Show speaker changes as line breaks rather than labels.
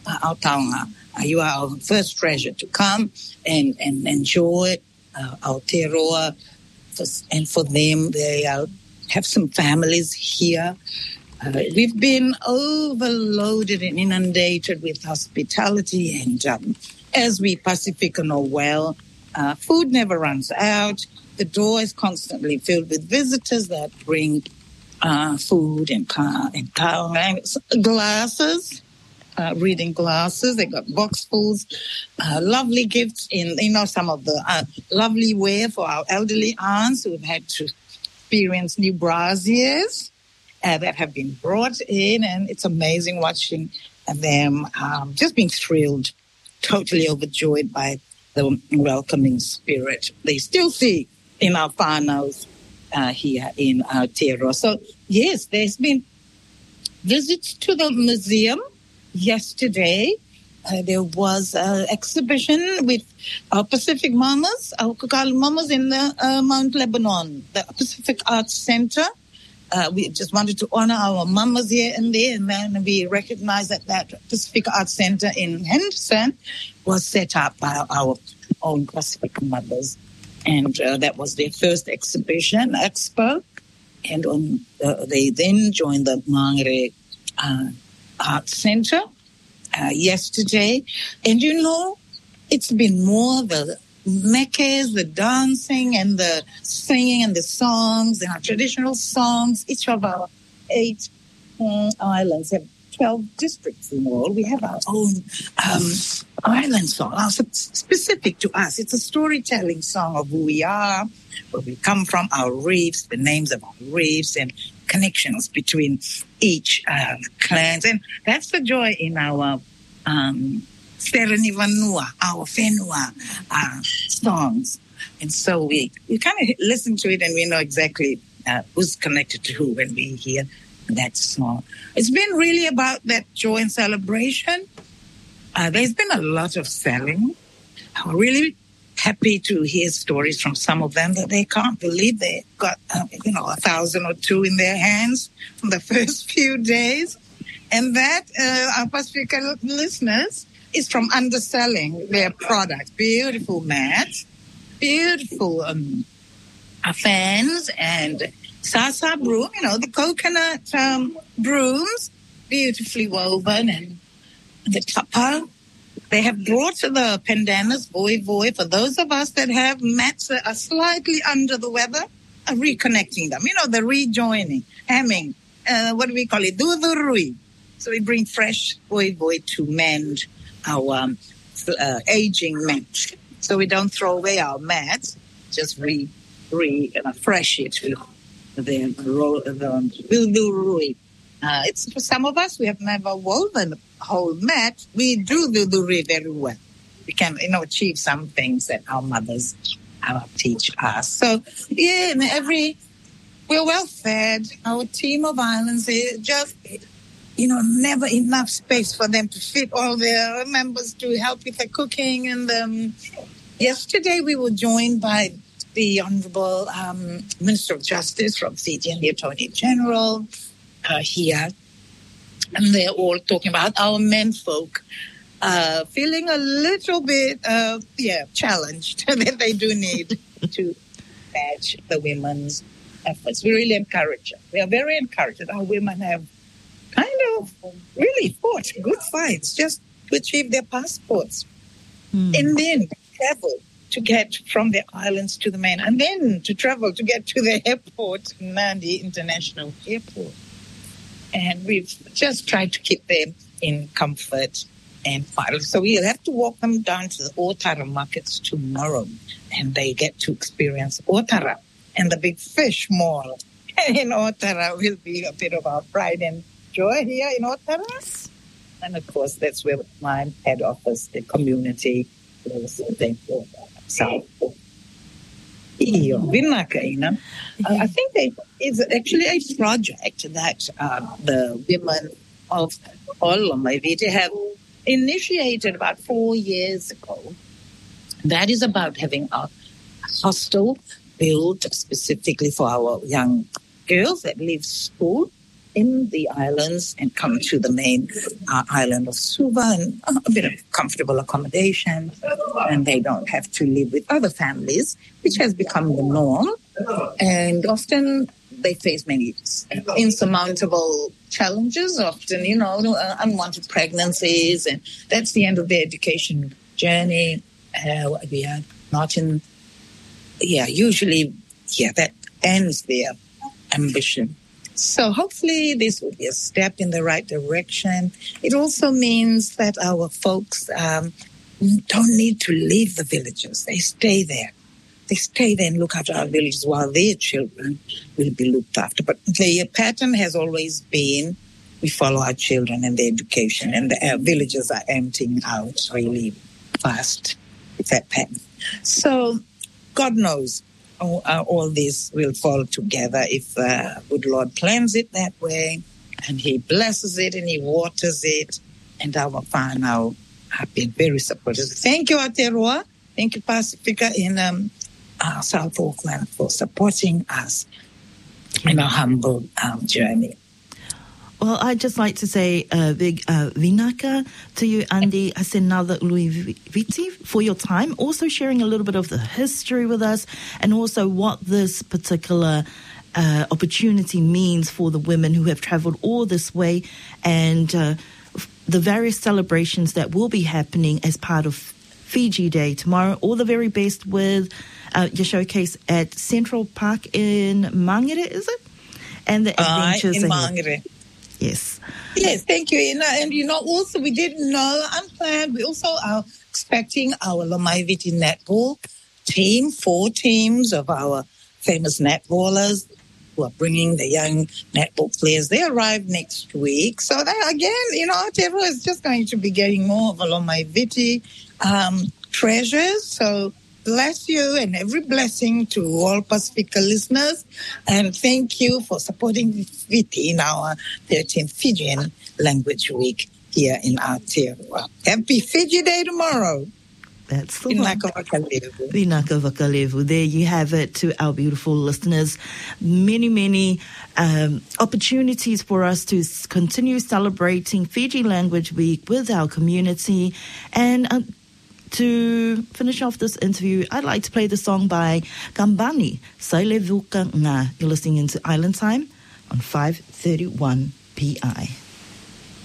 Aotearoa. You are our first treasure to come and enjoy Aotearoa. And for them, they have some families here. We've been overloaded and inundated with hospitality, and as we Pacifica know well, food never runs out. The door is constantly filled with visitors that bring food and glasses, reading glasses. They got boxfuls, lovely gifts in, some of the lovely wear for our elderly aunts who have had to experience new braziers that have been brought in, and it's amazing watching them just being thrilled, totally overjoyed by the welcoming spirit they still see in our whānaus here in Aotearoa. So, yes, there's been visits to the museum yesterday. There was an exhibition with our Pacific Mamas, our Kakali Mamas in the Mount Lebanon, the Pacific Arts Center. We just wanted to honor our mamas here and there, and then we recognized that Pacific Arts Center in Henderson was set up by our own Pacific mothers. And that was their first expo. And they then joined the Mangere Arts Center yesterday. And it's been more the mekes, the dancing and the singing and the songs and our traditional songs. Each of our 8 islands have 12 districts in all. We have our own island song, specific to us. It's a storytelling song of who we are, where we come from, our reefs, the names of our reefs, and connections between each clans. And that's the joy in our Sereni Vanua, our Whenua songs. And so we kind of listen to it and we know exactly who's connected to who when we hear that song. It's been really about that joy and celebration. There's been a lot of selling. I'm really happy to hear stories from some of them that they can't believe they got, 1,000 or 2 in their hands from the first few days. And that, our Pacifica listeners, is from underselling their products. Beautiful mats, beautiful fans, and Sasa broom, the coconut brooms, beautifully woven, and the tapa. They have brought the pandanas, voi, for those of us that have mats that are slightly under the weather, reconnecting them. The rejoining, hemming, what do we call it? Dudurui. So we bring fresh voi to mend our aging mat. So we don't throw away our mats, just refresh it with the dudurui. It's for some of us, we have never woven a whole mat. We do dudurui very well. We can, achieve some things that our mothers teach us. So, yeah, we're well fed. Our team of islands, just, never enough space for them to fit all their members to help with the cooking. And yesterday we were joined by the Honorable Minister of Justice from Fiji and the Attorney General here. And they're all talking about our menfolk feeling a little bit, challenged that they do need to match the women's efforts. We really encourage them. We are very encouraged that our women have kind of really fought good fights just to achieve their passports. And then travel to get from the islands to the main, and then to travel to get to the airport, Nadi International Airport. And we've just tried to keep them in comfort and fun. So we'll have to walk them down to the Otara markets tomorrow, and they get to experience Otara and the Big Fish Mall. And in Otara will be a bit of our pride and joy here in Otara. And of course, that's where my head office, the community, is. So, I think it's actually a project that the women of Olomaviti have initiated about 4 years ago. That is about having a hostel built specifically for our young girls that leave school in the islands and come to the main island of Suva and a bit of comfortable accommodation, and they don't have to live with other families, which has become the norm. And often they face many insurmountable challenges, often, unwanted pregnancies, and that's the end of their education journey. We are not in, that ends their ambition. So hopefully this will be a step in the right direction. It also means that our folks don't need to leave the villages. They stay there. They stay there and look after our villages while their children will be looked after. But the pattern has always been we follow our children and their education, and the villages are emptying out really fast with that pattern. So God knows all this will fall together if the good Lord plans it that way, and He blesses it and He waters it, and our whānau have been very supportive. Thank you, Aotearoa. Thank you, Pacifica in South Auckland, for supporting us in our humble journey.
Well, I'd just like to say big vinaka to you, Andy Hasenada Uluiviti, for your time, also sharing a little bit of the history with us, and also what this particular opportunity means for the women who have travelled all this way, and the various celebrations that will be happening as part of Fiji Day tomorrow. All the very best with your showcase at Central Park in Mangere, is it? And the adventures
in Mangere.
Yes.
Yes, thank you. And also we didn't know, unplanned, we also are expecting our Lomaiviti netball team, 4 teams of our famous netballers who are bringing the young netball players. They arrive next week. So they, again, Aotearoa is just going to be getting more of a Lomaiviti treasures. So bless you, and every blessing to all Pacifica listeners. And thank you for supporting Viti in our 13th Fijian Language Week here in Aotearoa. Happy Fiji Day tomorrow.
That's the one.
Vinaka Vakalevu.
Vinaka Vakalevu. There you have it, to our beautiful listeners. Many, many opportunities for us to continue celebrating Fiji Language Week with our community. And to finish off this interview, I'd like to play the song by Gambani, Saile Vuka Nga. You're listening into Island Time on 531 PI.